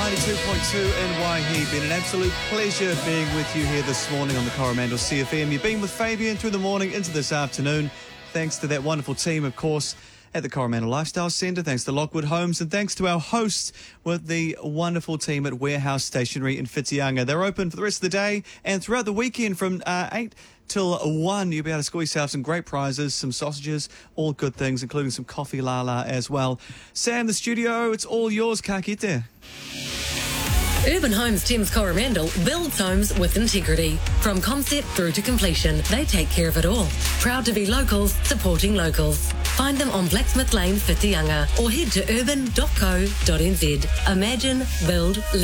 92.2 in Waihi. Been an absolute pleasure being with you here this morning on the Coromandel CFM. You've been with Fabian through the morning into this afternoon. Thanks to that wonderful team, of course, at the Coromandel Lifestyle Centre. Thanks to Lockwood Homes, and thanks to our hosts with the wonderful team at Warehouse Stationery in Whitianga. They're open for the rest of the day and throughout the weekend from 8 till 1. You'll be able to score yourself some great prizes, some sausages, all good things, including some coffee lala as well. Sam, the studio, it's all yours. Ka kite. Urban Homes Thames Coromandel builds homes with integrity. From concept through to completion, they take care of it all. Proud to be locals, supporting locals. Find them on Blacksmith Lane, Whitianga, or head to urban.co.nz. Imagine, build,